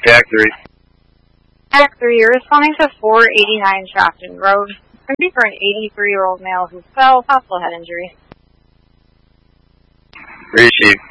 Jack 3. Jack 3, you're responding to 489 Shafton Road. Going to be for an 83-year-old male who fell, possible head injury. Read, Chief.